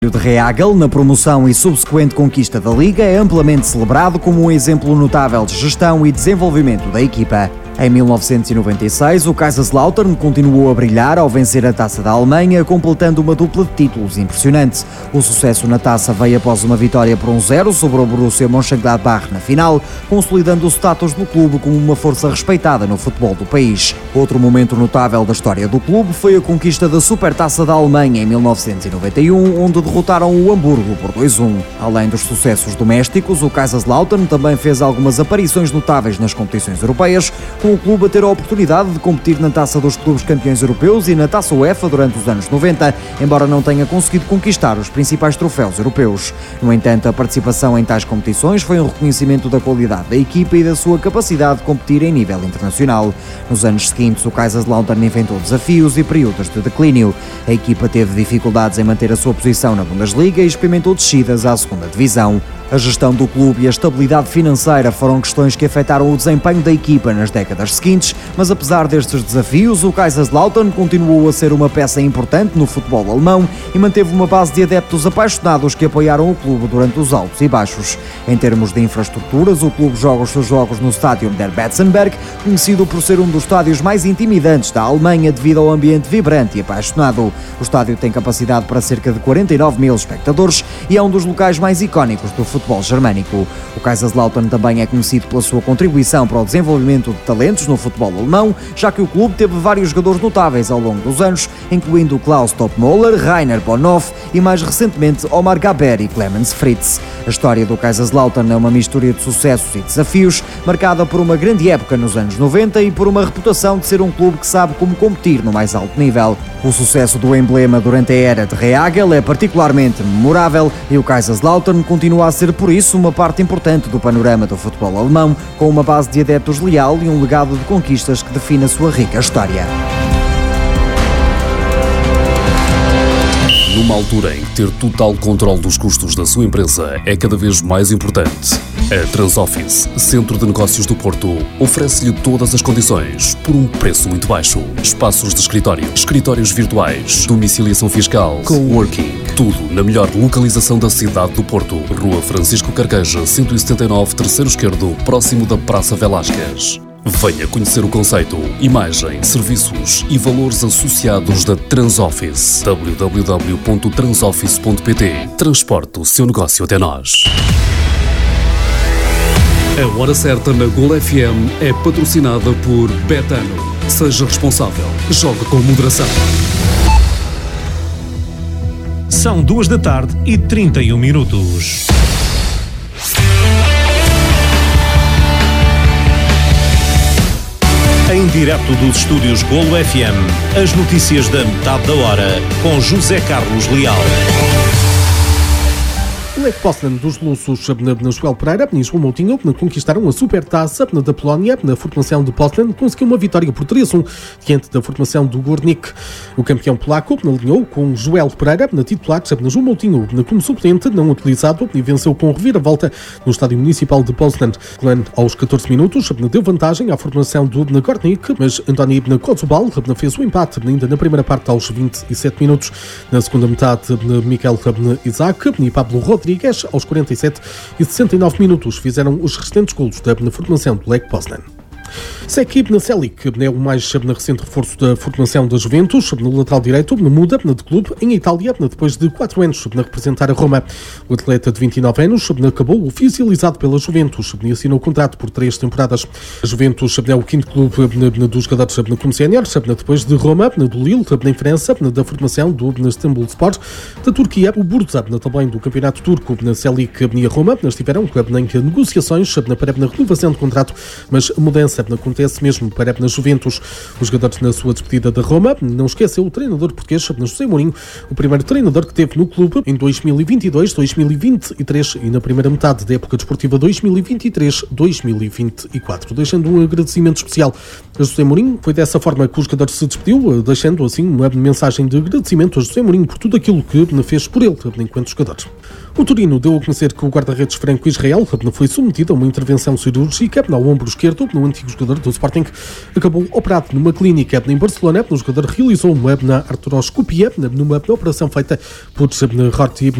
de Reáguel, na promoção e subsequente conquista da Liga, é amplamente celebrado como um exemplo notável de gestão e desenvolvimento da equipa. Em 1996, o Kaiserslautern continuou a brilhar ao vencer a Taça da Alemanha, completando uma dupla de títulos impressionante. O sucesso na Taça veio após uma vitória por 1-0 sobre o Borussia Mönchengladbach na final, consolidando o status do clube como uma força respeitada no futebol do país. Outro momento notável da história do clube foi a conquista da Supertaça da Alemanha em 1991, onde derrotaram o Hamburgo por 2-1. Além dos sucessos domésticos, o Kaiserslautern também fez algumas aparições notáveis nas competições europeias, com o clube a ter a oportunidade de competir na Taça dos Clubes Campeões Europeus e na Taça UEFA durante os anos 90, embora não tenha conseguido conquistar os principais troféus europeus. No entanto, a participação em tais competições foi um reconhecimento da qualidade da equipa e da sua capacidade de competir em nível internacional. Nos anos seguintes, o Kaiserslautern enfrentou desafios e períodos de declínio. A equipa teve dificuldades em manter a sua posição na Bundesliga e experimentou descidas à segunda divisão. A gestão do clube e a estabilidade financeira foram questões que afetaram o desempenho da equipa nas décadas seguintes, mas apesar destes desafios, o Kaiserslautern continuou a ser uma peça importante no futebol alemão e manteve uma base de adeptos apaixonados que apoiaram o clube durante os altos e baixos. Em termos de infraestruturas, o clube joga os seus jogos no Stadion der Betzenberg, conhecido por ser um dos estádios mais intimidantes da Alemanha devido ao ambiente vibrante e apaixonado. O estádio tem capacidade para cerca de 49 mil espectadores e é um dos locais mais icónicos do futebol germânico. O Kaiserslautern também é conhecido pela sua contribuição para o desenvolvimento de talentos no futebol alemão, já que o clube teve vários jogadores notáveis ao longo dos anos, incluindo Klaus Toppmöller, Rainer Bonhoff e mais recentemente Omar Gaber e Clemens Fritz. A história do Kaiserslautern é uma mistura de sucessos e desafios, marcada por uma grande época nos anos 90 e por uma reputação de ser um clube que sabe como competir no mais alto nível. O sucesso do emblema durante a era de Reáguel é particularmente memorável e o Kaiserslautern continua a ser por isso uma parte importante do panorama do futebol alemão, com uma base de adeptos leal e um legado de conquistas que define a sua rica história. Numa altura em que ter total controle dos custos da sua empresa é cada vez mais importante, a Transoffice, Centro de Negócios do Porto, oferece-lhe todas as condições por um preço muito baixo. Espaços de escritório, escritórios virtuais, domiciliação fiscal, coworking, tudo na melhor localização da cidade do Porto. Rua Francisco Carqueja, 179, terceiro esquerdo, próximo da Praça Velásquez. Venha conhecer o conceito, imagem, serviços e valores associados da Transoffice. www.transoffice.pt. Transporte o seu negócio até nós. A Hora Certa na Gol FM é patrocinada por Betano. Seja responsável. Jogue com moderação. São 14h31. Em direto dos estúdios Golo FM, as notícias da metade da hora, com José Carlos Leal. O Lech Poznan dos Lussos, na Joel Pereira e João Moutinho, conquistaram a Supertaça da Polónia. Na formação de Poznan conseguiu uma vitória por 3-1 diante da formação do Górnik. O campeão polaco alinhou com Joel Pereira na titular, João Moutinho como suplente, não utilizado, e venceu com reviravolta no Estádio Municipal de Poznan. Glenn, aos 14 minutos, deu vantagem à formação do Górnik, mas Antoni Kozubal fez o empate ainda na primeira parte aos 27 minutos. Na segunda metade, Mikel Isaac e Pablo Rodrigues, aos 47 e 69 minutos, fizeram os restantes golos da formação do Lech Poznan. Sekib Selik é o mais recente reforço da formação da Juventus. No lateral direito, muda de clube em Itália depois de 4 anos a representar a Roma. O atleta de 29 anos acabou oficializado pela Juventus e assinou o contrato por 3 temporadas. A Juventus é o quinto clube dos jogadores como séniores, depois de Roma, do Lille, em França, da formação do Istanbul Sport, da Turquia, o Bursa, também do campeonato turco. Selik e a Roma estiveram em negociações para a renovação de contrato, mas a mudança acontece mesmo para a Juventus. Os jogadores, na sua despedida da Roma, não esqueceu o treinador português José Mourinho, o primeiro treinador que teve no clube em 2022, 2023 e na primeira metade da época desportiva 2023-2024, deixando um agradecimento especial José Mourinho. Foi dessa forma que o jogador se despediu, deixando assim uma mensagem de agradecimento a José Mourinho por tudo aquilo que fez por ele enquanto jogador. O Torino deu a conhecer que o guarda-redes Franco Israel foi submetido a uma intervenção cirúrgica ao ombro esquerdo. O antigo jogador do Sporting acabou operado numa clínica em Barcelona. O jogador realizou uma artroscopia numa operação feita por Rorty